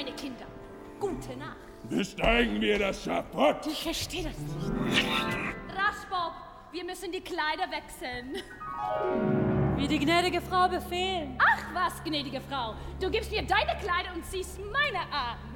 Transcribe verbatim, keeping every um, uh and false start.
meine Kinder. Gute Nacht. Besteigen wir das Schafott. Ich verstehe das nicht. Rasch, Bob. Wir müssen die Kleider wechseln. Wie die gnädige Frau befehlen. Ach was, gnädige Frau. Du gibst mir deine Kleider und ziehst meine an.